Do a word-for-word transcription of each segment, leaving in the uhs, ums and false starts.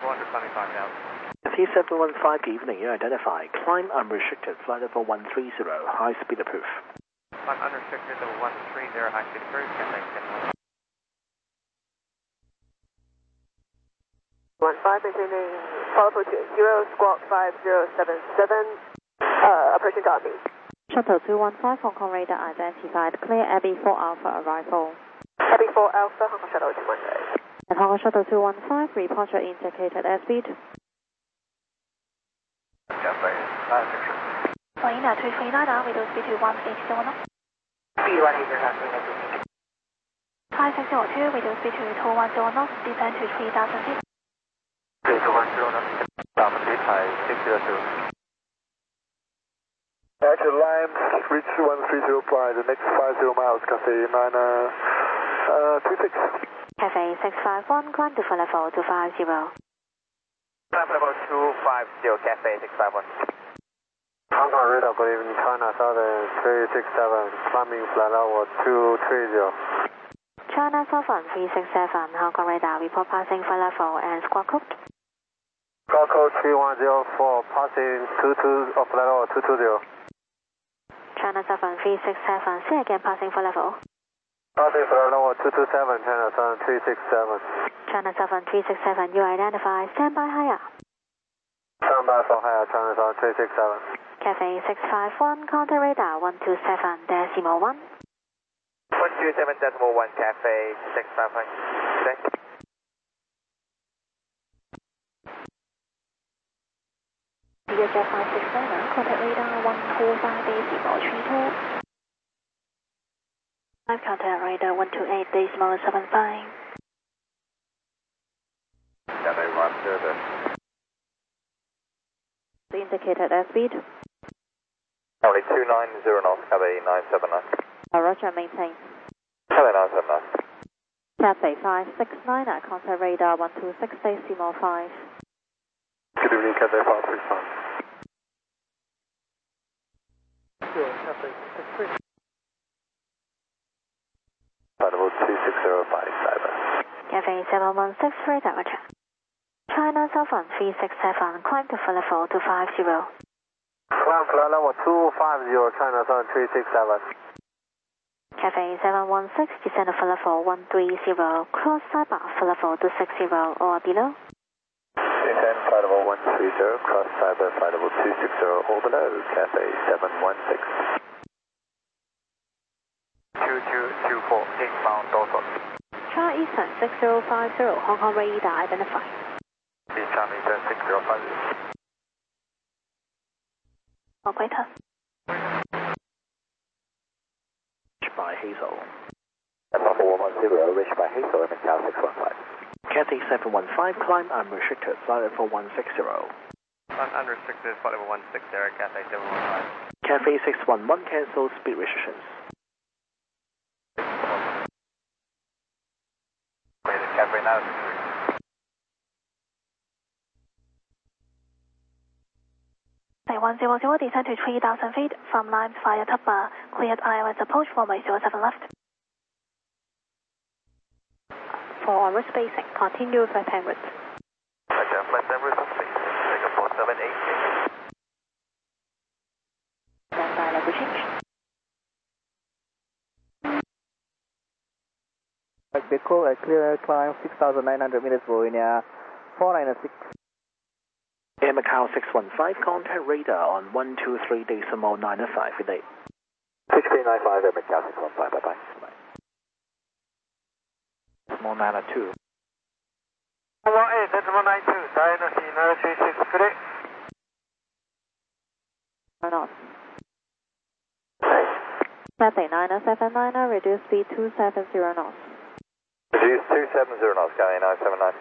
four hundred twenty-five thousand. T seven one five, good evening. You identify. Climb unrestricted, flight level one three zero, high speed approved. Climb unrestricted level one three zero, high speed approved, Cathay seven one. one five, maintaining follow to zero, squawk five zero seven seven, uh, approaching to me. Shuttle two one five, Hong Kong radar identified, clear Abbey four Alpha arrival. Abbey four Alpha, Hong Kong Shuttle two one five. And Hong Kong Shuttle two one five, report your indicated airspeed. Cathay five six zero. Marina two three nine, we will speed to one eight zero knots. Speed one eight zero knots. five six zero two, we will speed to two one zero knots, descend to three thousand feet. two one zero knots. Down speed high six zero two. Actual line, reach one three zero by the next five zero miles, Cathay nine uh, two six. Cathay six five one, climb to flight level two five zero. Climb level two five zero, Cathay six five one. Hong Kong radar, good evening, China Southern three six seven, climbing flight level two three zero. China Southern three six seven, Hong Kong radar, report passing flight level and squawk code. Squawk code three one zero four, passing two two, of flight level two two zero. China Southern three six seven, say again passing flight level. Passing flight level two two seven, China Southern three six seven. China Southern three six seven, you identify, stand by higher. Stand by for higher, China Southern three six seven. Cathay six five one, contact radar one two seven decimal one. one two seven decimal one, Cathay six five one. Today. V H F five six nine, contact radar one two five decimal three two. I've contact radar one two eight decimal seven five. Cathay one zero. The indicated airspeed. Only two nine zero knots, Cathay nine seven nine. Uh, Roger, maintain. Cathay nine seven nine. Cathay five six nine, contact radar one two six decimal five. Good evening, Cathay five six nine. Sure, Cathay six three. Flight level two six zero five seven. Cathay seven one six, radar, Roger. China Southern three six seven, climb to flight level two five zero. Climb flight level two five zero, China Southern three six seven. Cathay seven one six, descend to flight level one three zero, cross Saiba, flight level two six zero or below. Descend flight level one three zero, cross cyber flight level two six zero or below, Cathay seven one six. two two two four, eastbound Dorset. China Eastern six zero five zero, Hong Kong radar identified. Eastern Eastern six zero five zero. Operator. Reached by Hazel. Alpha four one zero, reached by Hazel, Macau six one five. Cathay seven one five, climb unrestricted, flight level one six zero. Un unrestricted, flight level one six zero, Cathay seven one five. Cathay six one one, cancel speed restrictions. Cathay now. Say one zero zero, descend to three thousand feet from Limes via Tupper, cleared I L S approach runway zero seven left. For on route spacing, continue with left hand route. Roger, left hand route space, take a four seven eight. Stand by level change. Beko at clear climb six thousand nine hundred meters, Bolivia four nine six. Air Macau six one five, contact radar on one two three decimal nine five, good day. six three nine five, Air Macau six one five, bye bye. Small nine two. one eight decimal nine two, Dynasty nine three six, good day. Knots. Cathay nine seven nine, reduce speed two seven zero knots. Reduce two seven zero knots, Cathay nine seven nine.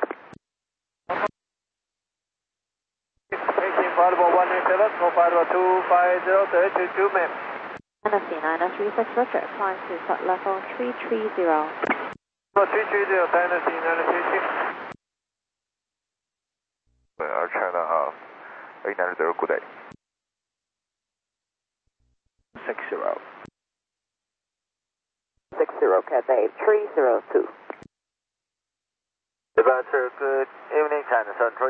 Flight level one eight seven, flight level two five zero, thirty two two, ma'am. Dynasty nine three six, Roger, climb to flight level three three zero. three three zero, Dynasty nine three six. Air China half, eight nine zero, good day. six zero. six zero, Cathay three zero two. Departure, good evening, China Southern